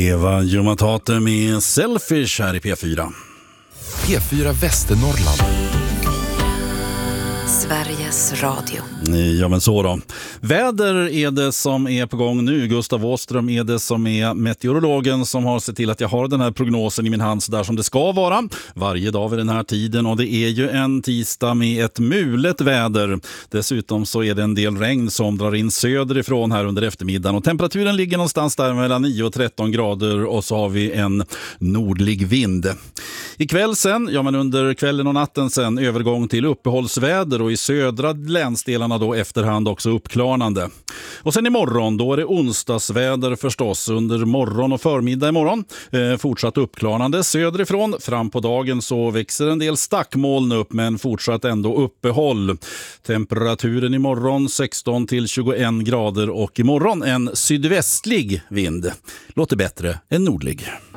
Eva Jumatate med Selfish här i P4. P4 Västernorrland. Sveriges Radio. Ja, men så då. Väder är det som är på gång nu. Gustav Åström är det som är meteorologen som har sett till att jag har den här prognosen i min hand så där som det ska vara varje dag vid den här tiden. Och det är ju en tisdag med ett mulet väder. Dessutom så är det en del regn som drar in söderifrån här under eftermiddagen. Och temperaturen ligger någonstans där mellan 9 och 13 grader och så har vi en nordlig vind. Ikväll sen, ja men under kvällen och natten sen, övergång till uppehållsväder och i södra länsdelarna då efterhand också uppklarnande. Och sen imorgon, då är det onsdagsväder förstås under morgon och förmiddag imorgon. Fortsatt uppklarande söderifrån. Fram på dagen så växer en del stackmoln upp men fortsatt ändå uppehåll. Temperaturen imorgon 16 till 21 grader och imorgon en sydvästlig vind. Låter bättre än nordlig.